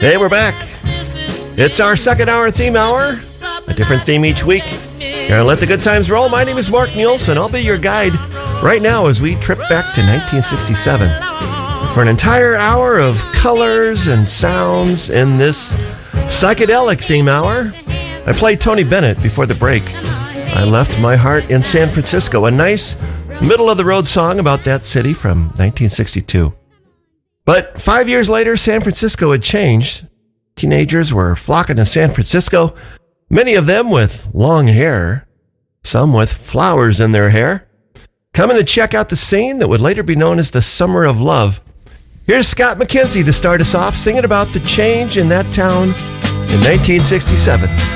Hey, we're back. It's our second hour theme hour. A different theme each week. Gonna let the good times roll. My name is Mark Nielsen. I'll be your guide right now as we trip back to 1967 for an entire hour of colors and sounds in this psychedelic theme hour. I played Tony Bennett before the break. I Left My Heart in San Francisco, a nice middle-of-the-road song about that city from 1962. But 5 years later, San Francisco had changed. Teenagers were flocking to San Francisco, many of them with long hair, some with flowers in their hair, coming to check out the scene that would later be known as the Summer of Love. Here's Scott McKenzie to start us off, singing about the change in that town in 1967.